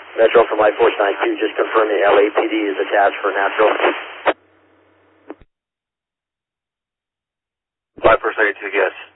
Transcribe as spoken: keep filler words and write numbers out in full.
Metro from I Force ninety-two, just confirming L A P D is attached for natural. I Force ninety-two, yes.